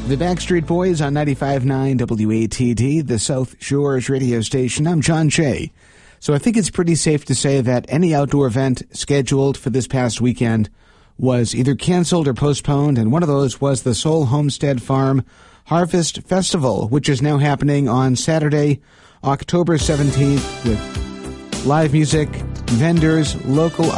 The Backstreet Boys on 95.9 WATD, the South Shores radio station. I'm John Shea. So I think it's pretty safe to say that any outdoor event scheduled for this past weekend was either canceled or postponed, and one of those was the Soul Homestead Farm Harvest Festival, which is now happening on Saturday, October 17th, with live music, vendors, local